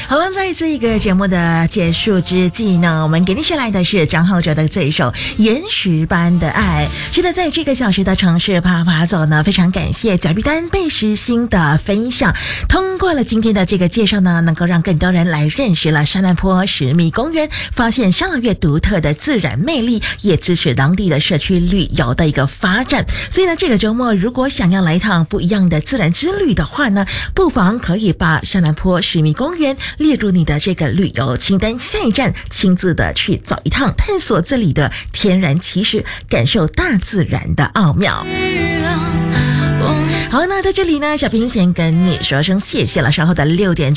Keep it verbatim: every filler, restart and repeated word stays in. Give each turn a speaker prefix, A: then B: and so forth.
A: 好了，在这个节目的结束之际呢，我们给您带来的是张浩哲的这一首《岩石般的爱》。是的，在这个小时的城市啪啪走呢，非常感谢贾碧丹贝时欣的分享。通过了今天的这个介绍呢，能够让更多人来认识了沙兰坡史密公园，发现沙朗越独特的自然魅力，也支持当地的社区旅游的一个发展。所以呢，这个周末如果想要来一趟不一样的自然之旅的话呢，不妨可以把沙兰坡史密公园列入你的这个旅游清单，下一站亲自的去走一趟，探索这里的天然奇石，感受大自然的奥妙。好，那在这里呢，小平先跟你说声谢谢了，稍后的六点